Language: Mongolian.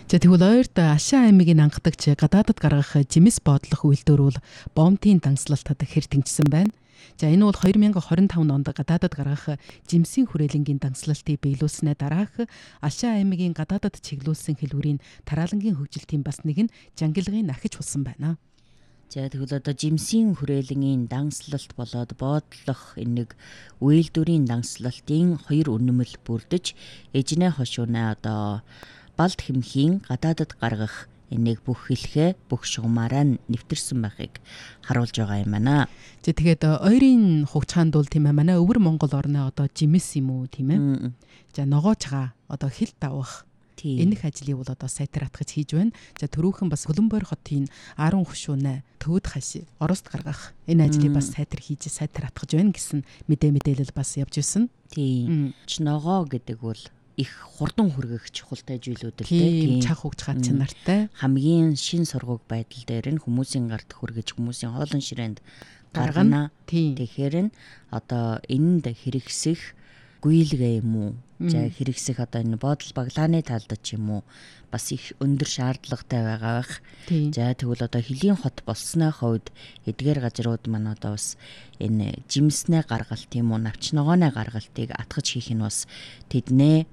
За тэгвэл ойрт Ашаа аймгийн анхдагч гадаадад гаргах жимс бодлох үйлдвэр бол бомтын дансалтад хэр тэнцсэн байна. За энэ бол 2025 онд гадаадад гаргах жимсийн хүрээлэнгийн дансалтыг биелүүлснээр дараах Ашаа аймгийн гадаадад чиглүүлсэн хэлбэрийн тараалангийн хөгжилтийн бас нэг нь жангилгын ахиж болсон байна. За тэгвэл одоо жимсийн хүрээлэнгийн данслалт болоод боодлох энэ нэг үйлдвэрийн данслалтын хоёр үнэмэл бүрдэж эжнээ хошуунаа одоо балд хэмхийн гадаадад гаргах энийг бүх хэлхээ бүх шугамаараа нэвтэрсэн байхыг харуулж байгаа юм байна. За тэгээд ойрын хугацаанд бол тийм ээ манай өвөр Монгол орны одоо жимс юм уу тийм ээ. За ногоочгаа одоо хил давах энэх ажлыг бол одоо сайтар атгаж хийж байна. За түрүүхэн бас Хөлбөмбөр хотын 10 хушууна төвд хаш Орост гаргах энэ ажлыг бас сайтар хийж сайтар атгаж байна гэсэн мэдээлэл бас явж ирсэн. Тийм. Ногоо гэдэг бол их хурдан хүргэх чухалтай зүйлүүд л тийм чанх хугацаа чанартай хамгийн шин сургууг байдал дээр нь хүмүүсийн гарт хүргэж хүмүүсийн хоолн ширээнд гаргана. Тэгэхээр нь одоо энэнд хэрэгсэх гүйлгээ юм уу? За хэрэгсэх одоо энэ бодол баглааны талд ч юм уу бас их өндөр шаардлагатай байгаа байх. За тэгвэл одоо хөлийн хот болсны хувьд эдгээр газрууд маань одоо бас энэ жимснээ гаргалт юм уу навч ногооны гаргалтыг атгаж хийх нь бас тэднээ